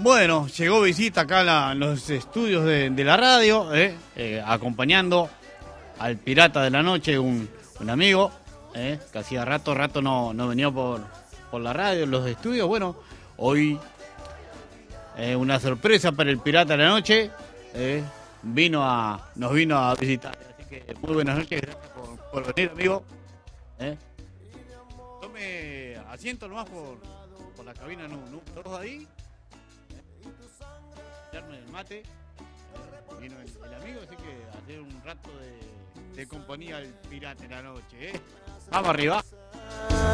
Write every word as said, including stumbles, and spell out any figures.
Bueno, llegó visita acá en, la, en los estudios de, de la radio, eh, eh, acompañando al pirata de la noche, un, un amigo, eh, que hacía rato, rato no, no venía por, por la radio, en los estudios. Bueno, hoy eh, una sorpresa para el pirata de la noche, eh, vino a, nos vino a visitar. Así que muy buenas noches, gracias por, por venir, amigo. Eh. Tome asiento nomás por, por la cabina número dos ahí. El mate, eh, vino el, el amigo, así que hacer un rato de, de compañía al pirata en la noche, ¿eh? Vamos arriba.